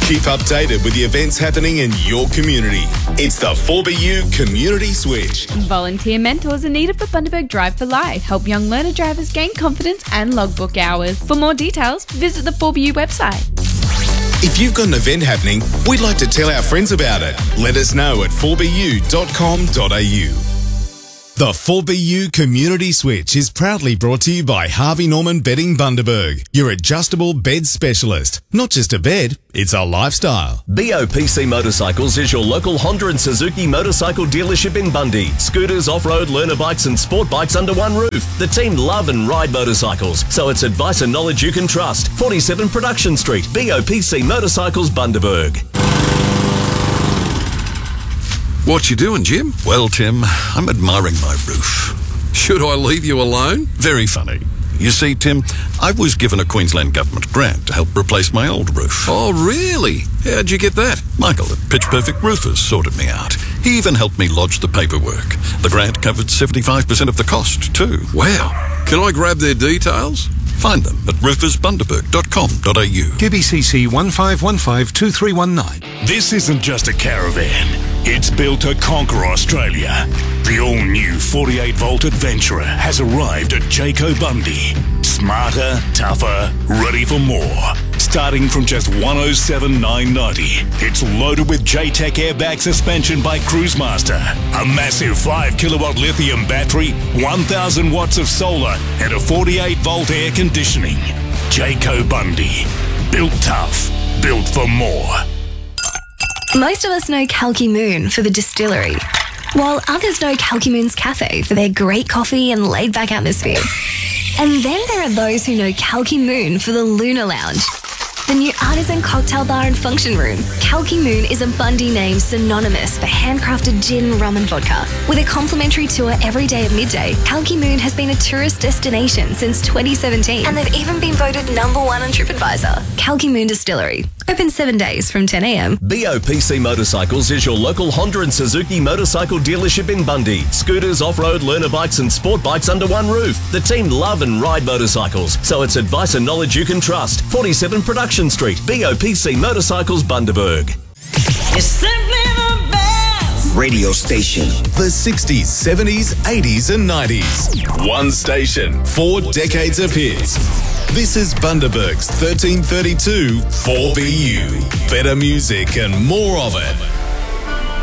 Keep updated with the events happening in your community. It's the 4BU Community Switch. Volunteer mentors are needed for Bundaberg Drive for Life. Help young learner drivers gain confidence and logbook hours. For more details, visit the 4BU website. If you've got an event happening, we'd like to tell our friends about it. Let us know at 4bu.com.au. The 4BU Community Switch is proudly brought to you by Harvey Norman Bedding Bundaberg, your adjustable bed specialist. Not just a bed, it's a lifestyle. BOPC Motorcycles is your local Honda and Suzuki motorcycle dealership in Bundy. Scooters, off-road, learner bikes and sport bikes under one roof. The team love and ride motorcycles, so it's advice and knowledge you can trust. 47 Production Street, BOPC Motorcycles, Bundaberg. What you doing, Jim? Well, Tim, I'm admiring my roof. Should I leave you alone? Very funny. You see, Tim, I was given a Queensland Government grant to help replace my old roof. Oh, really? How'd you get that? Michael at Pitch Perfect Roofers sorted me out. He even helped me lodge the paperwork. The grant covered 75% of the cost, too. Wow. Can I grab their details? Find them at roofersbundaberg.com.au. QBCC 15152319. This isn't just a caravan. It's built to conquer Australia. The all-new 48-volt Adventurer has arrived at Jayco Bundy. Smarter, tougher, ready for more. Starting from just $107,990. It's loaded with J-Tech airbag suspension by Cruisemaster, a massive 5-kilowatt lithium battery, 1,000 watts of solar, and a 48-volt air conditioning. Jayco Bundy. Built tough. Built for more. Most of us know Kalki Moon for the distillery, while others know Kalki Moon's Cafe for their great coffee and laid-back atmosphere. And then there are those who know Kalki Moon for the Lunar Lounge, the new artisan cocktail bar and function room. Kalki Moon is a Bundy name synonymous for handcrafted gin, rum and vodka. With a complimentary tour every day at midday, Kalki Moon has been a tourist destination since 2017. And they've even been voted #1 on TripAdvisor. Kalki Moon Distillery. Open 7 days from 10 a.m. BOPC Motorcycles is your local Honda and Suzuki motorcycle dealership in Bundy. Scooters, off-road, learner bikes and sport bikes under one roof. The team love and ride motorcycles, so it's advice and knowledge you can trust. 47 Production Street, BOPC Motorcycles, Bundaberg. It's simply the best Radio station. The 60s, 70s, 80s and 90s. One station, 4 decades of hits. This is Bundaberg's 1332 4BU. Better music and more of it.